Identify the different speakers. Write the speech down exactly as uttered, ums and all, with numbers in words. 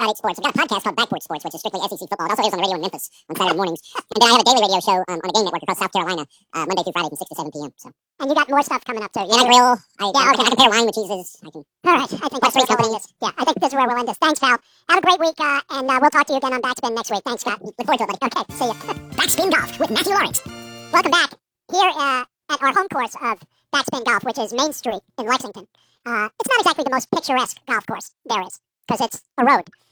Speaker 1: about eight sports. I've got a podcast called Backport Sports, which is strictly S E C football. It also airs on the radio in Memphis on Saturday mornings. And then I have a daily radio show um, on the Game Network across South Carolina, uh, Monday through Friday from six to seven p.m. So.
Speaker 2: And you got more stuff coming up, too.
Speaker 1: And I grill. I, yeah, I, okay. I compare wine with cheeses. I can.
Speaker 2: All right. I think that's where we'll end this. Yeah, I think this is where we'll end this. Thanks, pal. Have a great week, uh, and uh, we'll talk to you again on Backspin next week. Thanks, Scott. Look forward to it, buddy. Okay, see ya.
Speaker 1: Backspin Golf with Matthew Lawrence.
Speaker 2: Welcome back. Here uh, at our home course of Backspin Golf, which is Main Street in Lexington. Uh, it's not exactly the most picturesque golf course there is, because it's a road.